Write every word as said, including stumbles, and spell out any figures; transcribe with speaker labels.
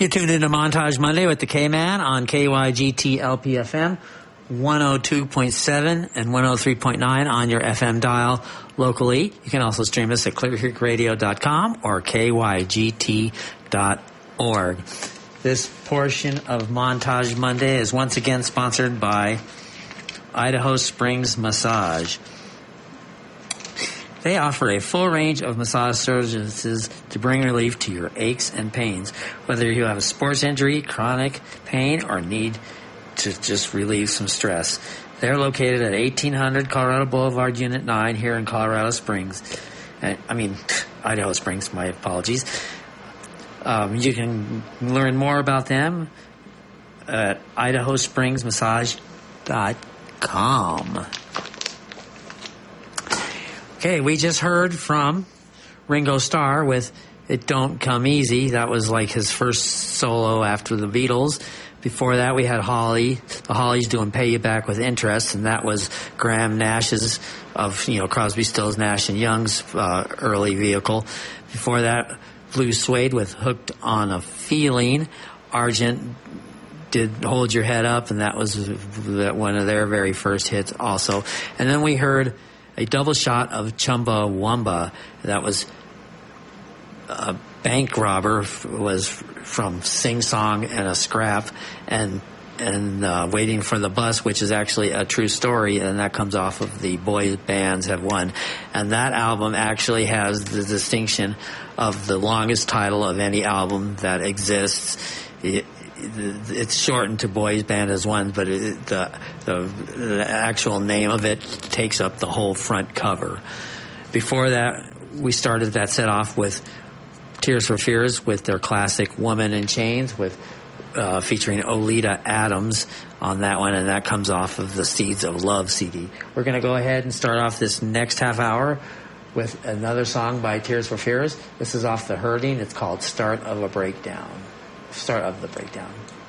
Speaker 1: You tuned into Montage Monday with the K-Man on K Y G T L P F M, one oh two point seven and one oh three point nine on your F M dial locally. You can also stream us at clear creek radio dot com or K Y G T dot org. This portion of Montage Monday is once again sponsored by Idaho Springs Massage. They offer a full range of massage services to bring relief to your aches and pains, whether you have a sports injury, chronic pain, or need to just relieve some stress. They're located at eighteen hundred Colorado Boulevard, Unit nine, here in Colorado Springs. I mean, Idaho Springs, my apologies. Um, you can learn more about them at idaho springs massage dot com. Okay, we just heard from Ringo Starr with It Don't Come Easy. That was like his first solo after the Beatles. Before that, we had Holly, the Hollies doing Pay You Back with Interest, and that was Graham Nash's, of, you know, Crosby, Stills, Nash and Young's uh, early vehicle. Before that, Blue Suede with Hooked on a Feeling. Argent did Hold Your Head Up, and that was one of their very first hits also. And then we heard a double shot of Chumbawamba. That was a bank robber, was from Sing Song and a Scrap, and and uh, Waiting for the Bus, which is actually a true story, and that comes off of the Boys Bands Have Won. And that album actually has the distinction of the longest title of any album that exists. It, it's shortened to Boys Band Has Won, but it, the, the the actual name of it takes up the whole front cover. Before that, we started that set off with Tears for Fears with their classic Woman in Chains, with uh, featuring Oleta Adams on that one, and that comes off of the Seeds of Love C D. We're going to go ahead and start off this next half hour with another song by Tears for Fears. This is off The Hurting. It's called Start of a Breakdown. Start of the Breakdown.